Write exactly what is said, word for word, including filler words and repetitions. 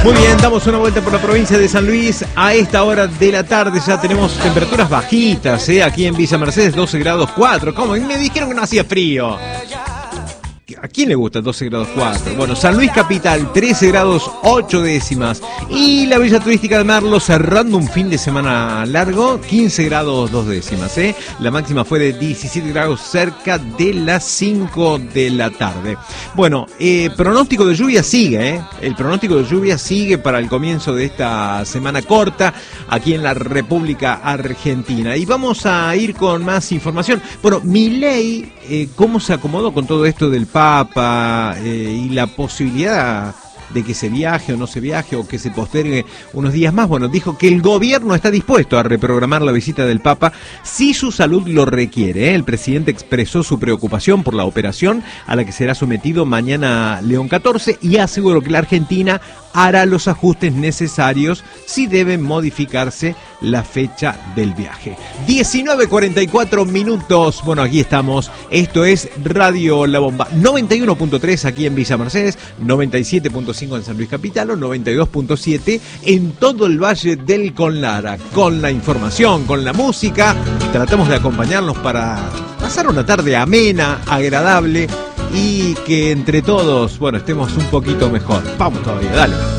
Muy bien, damos una vuelta por la provincia de San Luis. A esta hora de la tarde ya tenemos temperaturas bajitas, ¿eh? Aquí en Villa Mercedes, doce grados cuatro. ¿Cómo? Me dijeron que no hacía frío. ¿A quién le gusta doce grados cuatro? Bueno, San Luis Capital, trece grados ocho décimas. Y la Villa Turística de Merlo cerrando un fin de semana largo, quince grados dos décimas, ¿eh? La máxima fue de diecisiete grados cerca de las cinco de la tarde. Bueno, eh, pronóstico de lluvia sigue, ¿eh? El pronóstico de lluvia sigue para el comienzo de esta semana corta aquí en la República Argentina. Y vamos a ir con más información. Bueno, Milei, eh, ¿cómo se acomodó con todo esto del Papa eh, y la posibilidad de que se viaje o no se viaje o que se postergue unos días más? Bueno, dijo que el gobierno está dispuesto a reprogramar la visita del Papa si su salud lo requiere, ¿eh? El presidente expresó su preocupación por la operación a la que será sometido mañana León catorce y aseguró que la Argentina hará los ajustes necesarios si debe modificarse la fecha del viaje. diecinueve cuarenta y cuatro minutos. Bueno, aquí estamos. Esto es Radio La Bomba. noventa y uno punto tres aquí en Villa Mercedes, noventa y siete punto cinco en San Luis Capital o noventa y dos punto siete en todo el Valle del Conlara. Con la información, con la música, tratamos de acompañarnos para pasar una tarde amena, agradable y que entre todos, bueno, estemos un poquito mejor. Vamos todavía, dale.